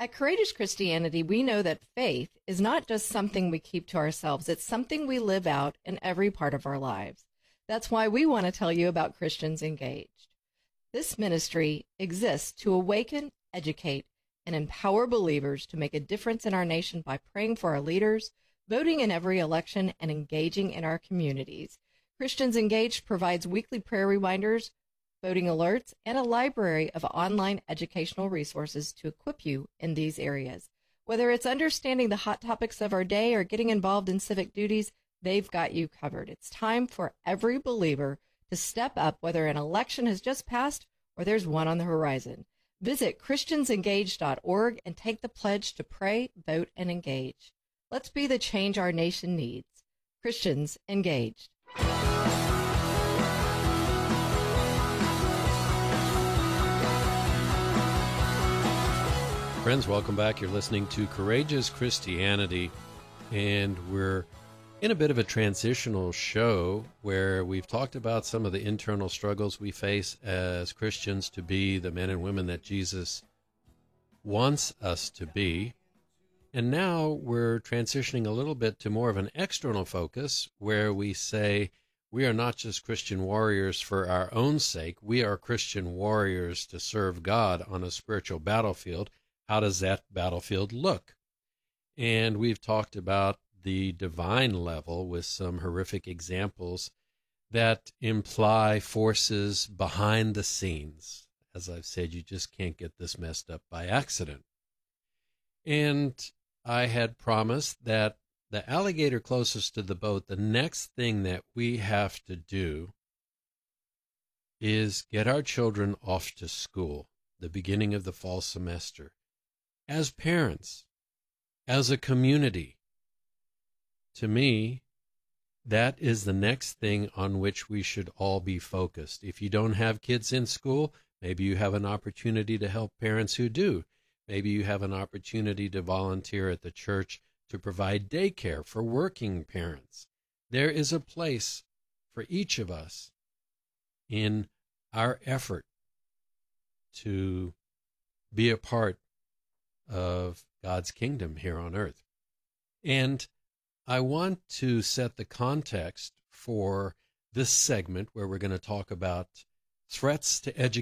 At Courageous Christianity, we know that faith is not just something we keep to ourselves. It's something we live out in every part of our lives. That's why we want to tell you about Christians Engaged. This ministry exists to awaken, educate, and empower believers to make a difference in our nation by praying for our leaders, voting in every election, and engaging in our communities. Christians Engaged provides weekly prayer reminders, voting alerts, and a library of online educational resources to equip you in these areas. Whether it's understanding the hot topics of our day or getting involved in civic duties, they've got you covered. It's time for every believer to step up, whether an election has just passed or there's one on the horizon. Visit christiansengaged.org and take the pledge to pray, vote, and engage. Let's be the change our nation needs. Christians Engaged. Friends, welcome back. You're listening to Courageous Christianity, and we're in a bit of a transitional show where we've talked about some of the internal struggles we face as Christians to be the men and women that Jesus wants us to be. And now we're transitioning a little bit to more of an external focus where we say we are not just Christian warriors for our own sake. We are Christian warriors to serve God on a spiritual battlefield. How does that battlefield look? And we've talked about the divine level with some horrific examples that imply forces behind the scenes. As I've said, you just can't get this messed up by accident. And I had promised that the alligator closest to the boat, the next thing that we have to do is get our children off to school, the beginning of the fall semester. As parents, as a community, to me, that is the next thing on which we should all be focused. If you don't have kids in school, maybe you have an opportunity to help parents who do. Maybe you have an opportunity to volunteer at the church to provide daycare for working parents. There is a place for each of us in our effort to be a part of God's kingdom here on earth. And I want to set the context for this segment where we're going to talk about threats to education.